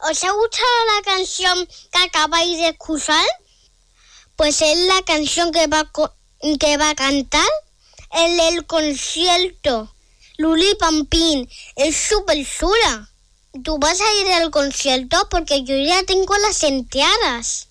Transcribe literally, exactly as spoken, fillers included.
¿Os ha gustado la canción que acabáis de escuchar? Pues es la canción que va, que va a cantar en el concierto. Luli Pampín, es súper chula. ¿Tú vas a ir al concierto? Porque yo ya tengo las entradas.